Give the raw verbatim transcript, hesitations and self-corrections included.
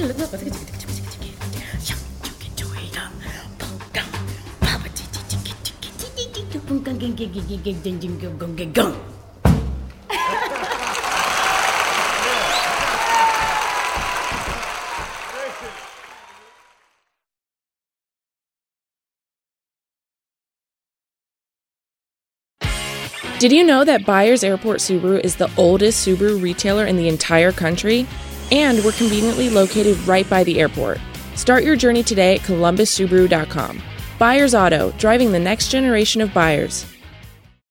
Did you know that Byers Airport Subaru is the oldest Subaru retailer in the entire country? And we're conveniently located right by the airport. Start your journey today at columbus subaru dot com. Byers Auto, driving the next generation of buyers.